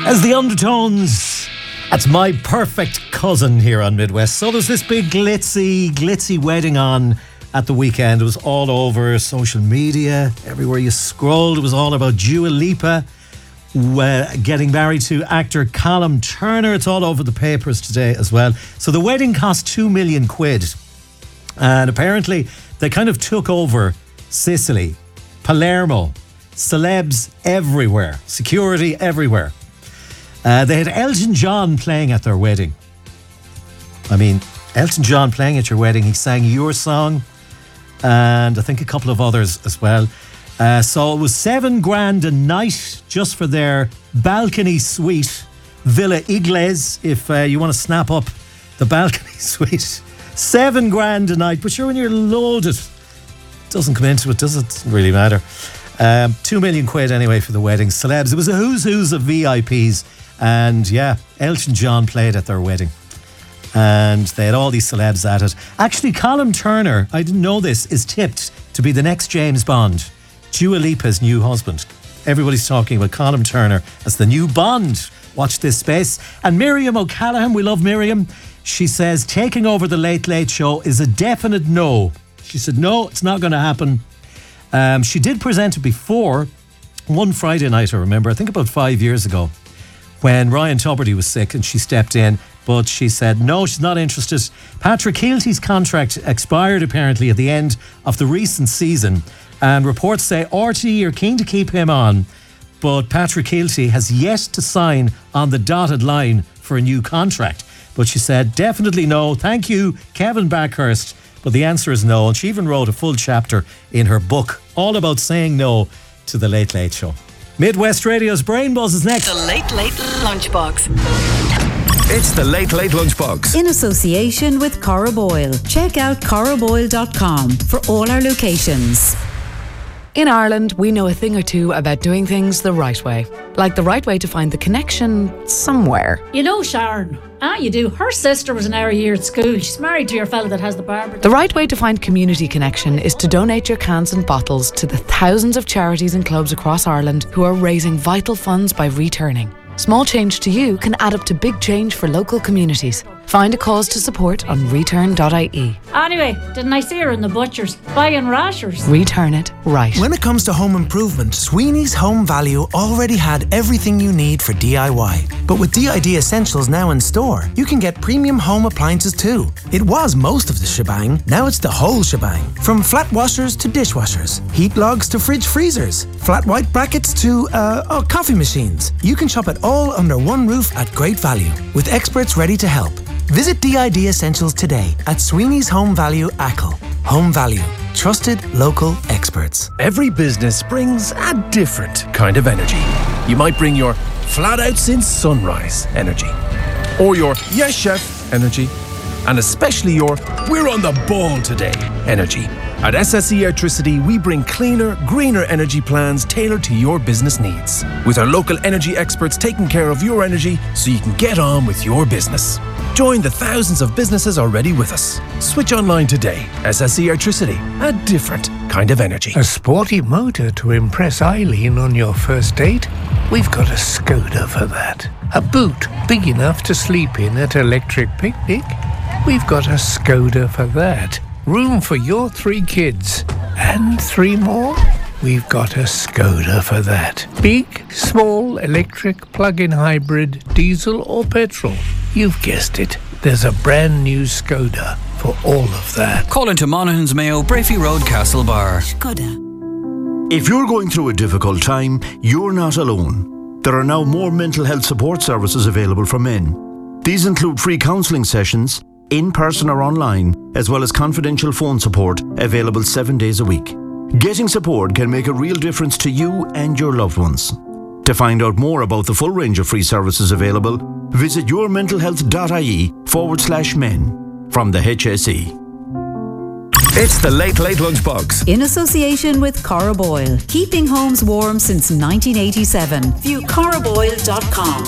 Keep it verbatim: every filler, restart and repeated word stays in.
As the Undertones, that's My Perfect Cousin here on Midwest. So there's this big glitzy, glitzy wedding on at the weekend. It was all over social media. Everywhere you scrolled, it was all about Dua Lipa uh, getting married to actor Callum Turner. It's all over the papers today as well. So the wedding cost two million quid. And apparently they kind of took over Sicily, Palermo, celebs everywhere, security everywhere. Uh, they had Elton John playing at their wedding. I mean, Elton John playing at your wedding. He sang your song and I think a couple of others as well. Uh, so it was seven grand a night just for their balcony suite, Villa Igles, if uh, you want to snap up the balcony suite. Seven grand a night. But sure, when you're loaded, it doesn't come into it, does it? Doesn't really matter. Um, two million quid anyway for the wedding. Celebs. It was a who's who's of V I Ps. And yeah, Elton John played at their wedding. And they had all these celebs at it. Actually, Callum Turner, I didn't know this, is tipped to be the next James Bond, Dua Lipa's new husband. Everybody's talking about Callum Turner as the new Bond. Watch this space. And Miriam O'Callaghan, we love Miriam. She says taking over the Late Late Show is a definite no. She said, no, it's not going to happen. Um, she did present it before, one Friday night, I remember, I think about five years ago, when Ryan Tubridy was sick and she stepped in, but she said no, she's not interested. Patrick Keelty's contract expired apparently at the end of the recent season, and reports say R T E are keen to keep him on, but Patrick Keelty has yet to sign on the dotted line for a new contract. But she said definitely no, thank you Kevin Backhurst, but the answer is no. And she even wrote a full chapter in her book all about saying no to the Late Late Show. Midwest Radio's Brain Buzz is next. The Late Late Lunchbox. It's the Late Late Lunchbox. In association with Cora Boyle. Check out cora boyle dot com for all our locations. In Ireland, we know a thing or two about doing things the right way. Like the right way to find the connection somewhere. You know Sharon. Ah, you do. Her sister was an hour a year at school. She's married to your fella that has the barber. The right way to find community connection is to donate your cans and bottles to the thousands of charities and clubs across Ireland who are raising vital funds by returning. Small change to you can add up to big change for local communities. Find a cause to support on return dot I E. Anyway, didn't I see her in the butcher's buying rashers? Return it right. When it comes to home improvement, Sweeney's Home Value already had everything you need for D I Y. But with D I D Essentials now in store, you can get premium home appliances too. It was most of the shebang, now it's the whole shebang. From flat washers to dishwashers, heat logs to fridge freezers, flat white brackets to uh, oh, coffee machines. You can shop it all under one roof at great value, with experts ready to help. Visit D I D Essentials today at Sweeney's Home Value Ackle. Home Value. Trusted local experts. Every business brings a different kind of energy. You might bring your flat out since sunrise energy, or your yes chef energy, and especially your we're on the ball today energy. At S S E Electricity, we bring cleaner, greener energy plans tailored to your business needs, with our local energy experts taking care of your energy so you can get on with your business. Join the thousands of businesses already with us. Switch online today. S S E Electricity, a different kind of energy. A sporty motor to impress Eileen on your first date? We've got a Skoda for that. A boot big enough to sleep in at Electric Picnic? We've got a Skoda for that. Room for your three kids. And three more? We've got a Skoda for that. Big, small, electric, plug-in hybrid, diesel or petrol. You've guessed it. There's a brand new Skoda for all of that. Call into Monaghan's Mayo, Brafey Road, Castlebar. Skoda. If you're going through a difficult time, you're not alone. There are now more mental health support services available for men. These include free counselling sessions, in person or online, as well as confidential phone support available seven days a week. Getting support can make a real difference to you and your loved ones. To find out more about the full range of free services available, visit yourmentalhealth.ie forward slash men from the H S E. It's the Late Late Lunchbox. In association with Cora Boyle. Keeping homes warm since nineteen eighty-seven. View cora boyle dot com.